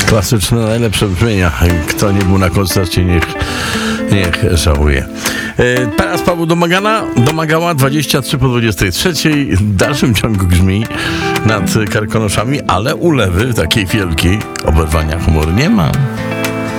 Klasyczne, najlepsze brzmienia. Kto nie był na koncercie, niech żałuje. Teraz Paweł domagała 23 po 23. W dalszym ciągu grzmi nad Karkonoszami, ale ulewy takiej wielkiej oberwania humoru nie ma.